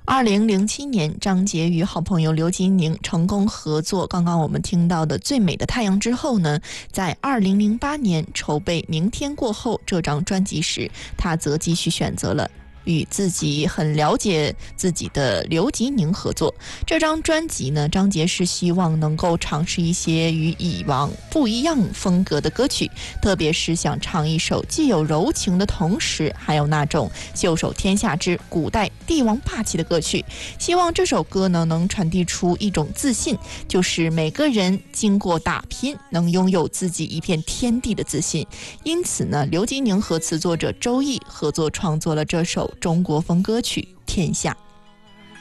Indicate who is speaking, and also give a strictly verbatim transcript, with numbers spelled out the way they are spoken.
Speaker 1: 二零零七年，张杰与好朋友刘吉宁成功合作刚刚我们听到的《最美的太阳》之后呢，在二零零八年筹备《明天过后》这张专辑时，他则继续选择了与自己很了解自己的刘吉宁合作。这张专辑呢，张杰是希望能够尝试一些与以往不一样风格的歌曲，特别是想唱一首既有柔情的同时还有那种袖手天下之古代帝王霸气的歌曲。希望这首歌呢能传递出一种自信，就是每个人经过打拼能拥有自己一片天地的自信。因此呢，刘吉宁和词作者周毅合作创作了这首中国风歌曲《天下》。